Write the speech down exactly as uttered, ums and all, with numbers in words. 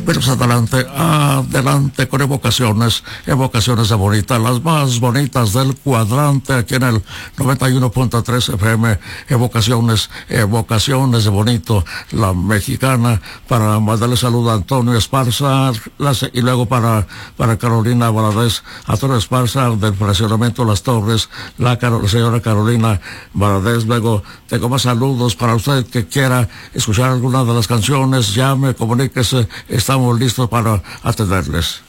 Pero adelante, adelante con evocaciones, evocaciones de bonita, las más bonitas del cuadrante aquí en el noventa y uno punto tres F M, evocaciones, evocaciones de bonito, la mexicana, para mandarle saludo a Antonio Esparza, las, y luego para, para Carolina Valadez, Antonio Esparza del fraccionamiento Las Torres, la, la señora Carolina Valadez. Luego tengo más saludos para usted que quiera escuchar alguna de las canciones, llame, comuníquese, estamos listos para atenderles.